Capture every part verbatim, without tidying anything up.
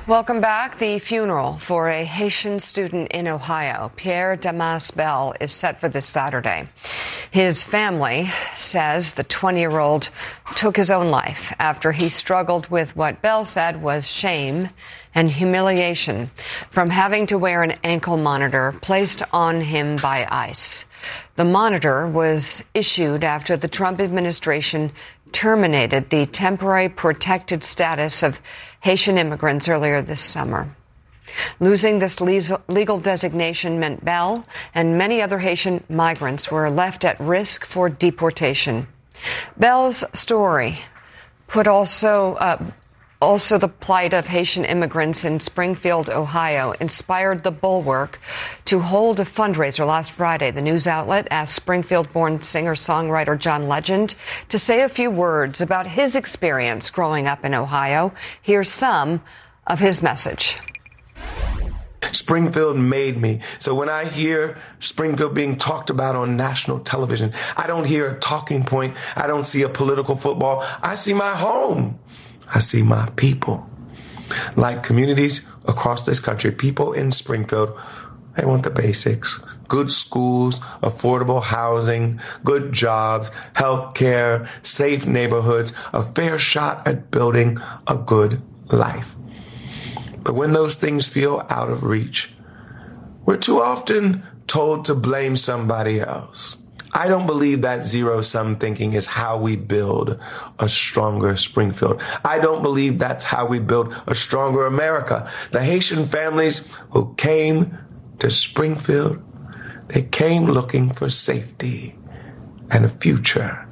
Welcome back. The funeral for a Haitian student in Ohio, Pierre Damas Bell, is set for this Saturday. His family says the twenty-year-old took his own life after he struggled with what Bell said was shame and humiliation from having to wear an ankle monitor placed on him by ICE. The monitor was issued after the Trump administration terminated the temporary protected status of Haitian immigrants earlier this summer. Losing this legal designation meant Bell and many other Haitian migrants were left at risk for deportation. Bell's story put also uh, also the plight of Haitian immigrants in Springfield, Ohio, inspired the Bulwark to hold a fundraiser last Friday. The news outlet asked Springfield-born singer-songwriter John Legend to say a few words about his experience growing up in Ohio. Here's some of his message. Springfield made me. So when I hear Springfield being talked about on national television, I don't hear a talking point. I don't see a political football. I see my home. I see my people. Like communities across this country, people in Springfield, they want the basics. Good schools, affordable housing, good jobs, health care, safe neighborhoods, a fair shot at building a good life. But when those things feel out of reach, we're too often told to blame somebody else. I don't believe that zero-sum thinking is how we build a stronger Springfield. I don't believe that's how we build a stronger America. The Haitian families who came to Springfield, they came looking for safety and a future.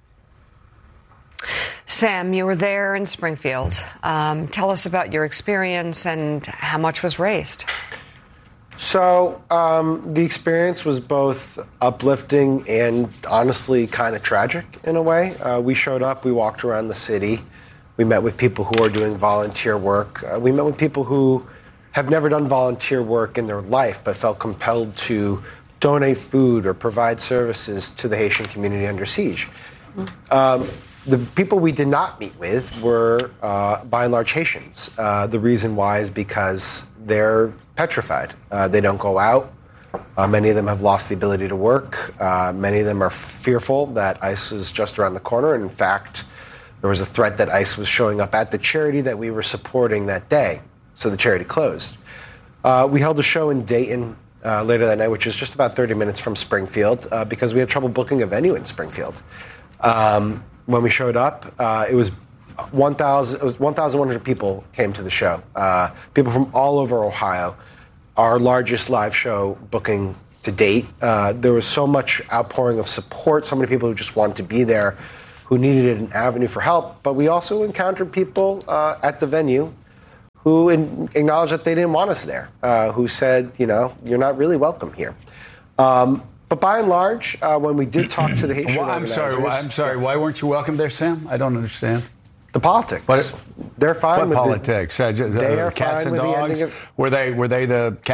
Sam, you were there in Springfield. Um, tell us about your experience and how much was raised. So um, the experience was both uplifting and honestly kind of tragic in a way. Uh, we showed up, we walked around the city, we met with people who are doing volunteer work. Uh, we met with people who have never done volunteer work in their life but felt compelled to donate food or provide services to the Haitian community under siege. Um, the people we did not meet with were, uh, by and large, Haitians. Uh, the reason why is because they're petrified. Uh, they don't go out. Uh, many of them have lost the ability to work. Uh, many of them are fearful that ICE is just around the corner. And in fact, there was a threat that ICE was showing up at the charity that we were supporting that day. So the charity closed. Uh, we held a show in Dayton uh, later that night, which is just about thirty minutes from Springfield, uh, because we had trouble booking a venue in Springfield. Um, when we showed up, uh, it was one thousand one hundred people came to the show. Uh, people from all over Ohio. Our largest live show booking to date. Uh, there was so much outpouring of support, so many people who just wanted to be there, who needed an avenue for help. But we also encountered people uh, at the venue who in, acknowledged that they didn't want us there, uh, who said, you know, you're not really welcome here. Um, but by and large, uh, when we did talk to the Haitian well, I'm organizers... sorry, I'm sorry. Why weren't you welcome there, Sam? I don't understand. The politics. What, They're fine what with politics? The, Uh, just, they uh, are cats fine and with dogs? the ending of... Were they, were they the